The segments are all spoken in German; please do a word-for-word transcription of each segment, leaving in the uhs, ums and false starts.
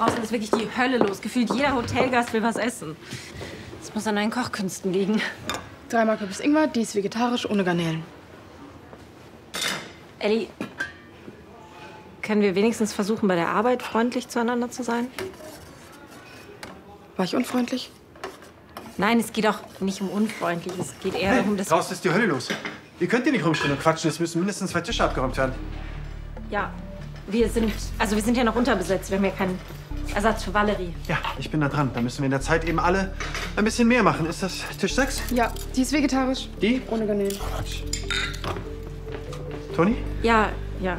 Draußen ist wirklich die Hölle los. Gefühlt jeder Hotelgast will was essen. Das muss an deinen Kochkünsten liegen. Dreimal Kürbis Ingwer, die ist vegetarisch ohne Garnelen. Elli, können wir wenigstens versuchen, bei der Arbeit freundlich zueinander zu sein? War ich unfreundlich? Nein, es geht auch nicht um unfreundlich. Es geht eher Hey, darum, dass... draußen ist die Hölle los. Ihr könnt hier nicht rumstehen und quatschen. Es müssen mindestens zwei Tische abgeräumt werden. Ja, wir sind... Also wir sind ja noch unterbesetzt. Wir haben ja keinen Ersatz für Valerie. Ja, ich bin da dran. Da müssen wir in der Zeit eben alle ein bisschen mehr machen. Ist das Tisch sechs? Ja, die ist vegetarisch. Die? Ohne Garnelen. Toni? Ja, ja.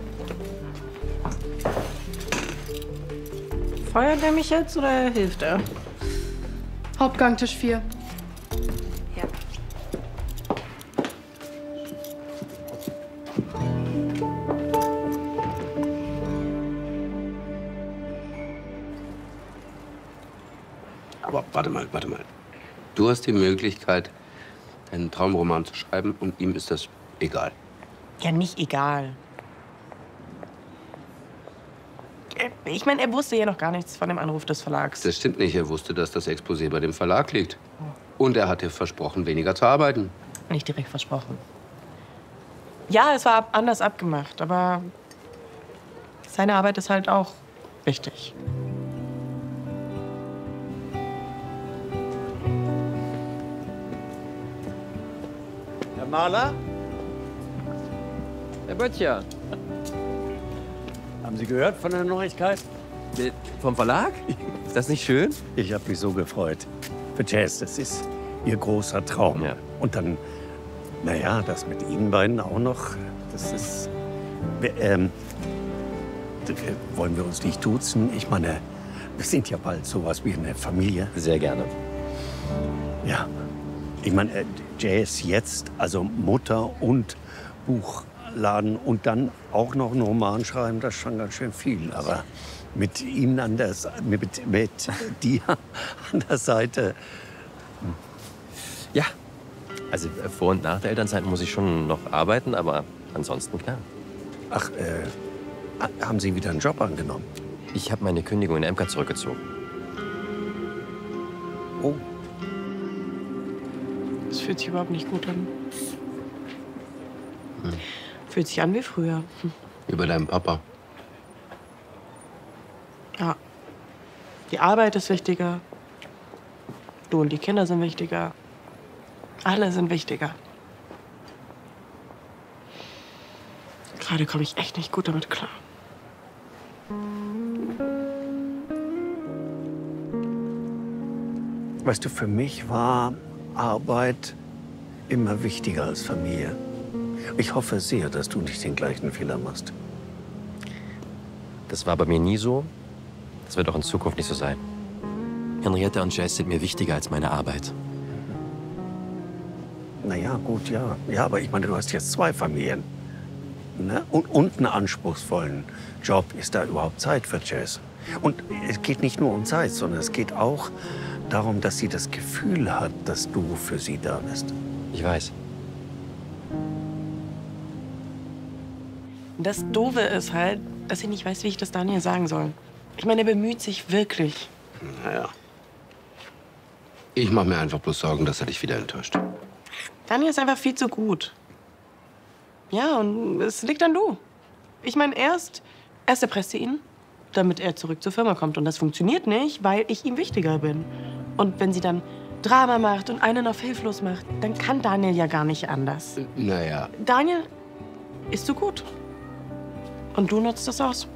Feuert er mich jetzt oder hilft er? Hauptgang, Tisch vier. Ja. Aber warte mal, warte mal. Du hast die Möglichkeit, einen Traumroman zu schreiben und ihm ist das egal. Ja, nicht egal. Ich meine, er wusste ja noch gar nichts von dem Anruf des Verlags. Das stimmt nicht. Er wusste, dass das Exposé bei dem Verlag liegt. Und er hat dir versprochen, weniger zu arbeiten. Nicht direkt versprochen. Ja, es war anders abgemacht, aber seine Arbeit ist halt auch wichtig. Herr Mahler? Herr Böttcher. Haben Sie gehört von der Neuigkeit? Äh, vom Verlag? Ist das nicht schön? Ich habe mich so gefreut. Für Jazz, das ist Ihr großer Traum. Ja. Und dann, naja, das mit Ihnen beiden auch noch, das ist... Wir, ähm, wollen wir uns nicht duzen? Ich meine, wir sind ja bald sowas wie eine Familie. Sehr gerne. Ja. Ich meine, äh, Jazz jetzt, also Mutter und Buchladen und dann auch noch einen Roman schreiben, das ist schon ganz schön viel. Aber mit Ihnen an der, mit, mit dir an der Seite. Ja. Also äh, vor und nach der Elternzeit muss ich schon noch arbeiten, aber ansonsten klar. Ach, äh, haben Sie wieder einen Job angenommen? Ich habe meine Kündigung in M K zurückgezogen. Oh. Das fühlt sich überhaupt nicht gut an. Hm. Fühlt sich an wie früher. Hm. Wie bei deinem Papa. Ja. Die Arbeit ist wichtiger. Du und die Kinder sind wichtiger. Alle sind wichtiger. Gerade komme ich echt nicht gut damit klar. Weißt du, für mich war Arbeit immer wichtiger als Familie. Ich hoffe sehr, dass du nicht den gleichen Fehler machst. Das war bei mir nie so. Das wird auch in Zukunft nicht so sein. Henriette und Jazz sind mir wichtiger als meine Arbeit. Na ja, gut, ja. Ja, aber ich meine, du hast jetzt zwei Familien. Ne? Und, und einen anspruchsvollen Job. Ist da überhaupt Zeit für Jazz? Und es geht nicht nur um Zeit, sondern es geht auch darum, dass sie das Gefühl hat, dass du für sie da bist. Ich weiß. Das Doofe ist halt, dass ich nicht weiß, wie ich das Daniel sagen soll. Ich meine, er bemüht sich wirklich. Naja. Ich mache mir einfach bloß Sorgen, dass er dich wieder enttäuscht. Daniel ist einfach viel zu gut. Ja, und es liegt an du. Ich meine, erst, erst erpresst sie ihn, damit er zurück zur Firma kommt. Und das funktioniert nicht, weil ich ihm wichtiger bin. Und wenn sie dann Drama macht und einen auf hilflos macht, dann kann Daniel ja gar nicht anders. Naja. Daniel ist so gut. Und du nutzt das aus.